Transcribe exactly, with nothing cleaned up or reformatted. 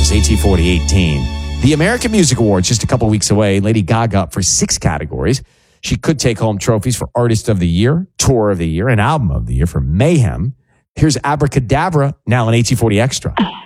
Here's A T forty eighteen. The American Music Awards just a couple weeks away. Lady Gaga up for six categories. She could take home trophies for Artist of the Year, Tour of the Year, and Album of the Year for Mayhem. Here's Abracadabra, now on A T forty Extra.